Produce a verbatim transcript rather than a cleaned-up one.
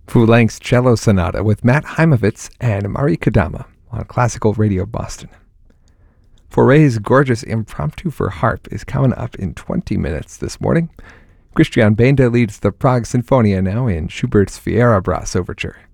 full-length cello sonata with Matt Heimovitz and Mari Kadama on Classical Radio Boston. Fauré's gorgeous impromptu for harp is coming up in twenty minutes this morning. Christian Benda leads the Prague Sinfonia now in Schubert's Fierabras Overture.